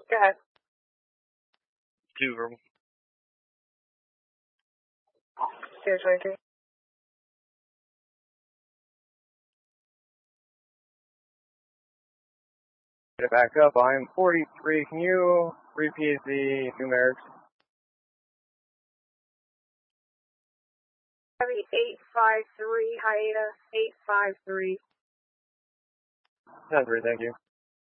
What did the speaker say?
Go ahead. 2 verbal. 023. Get it back up. I'm 43. Can you repeat the numerics? 853, hiatus, 853. 10-3, thank you.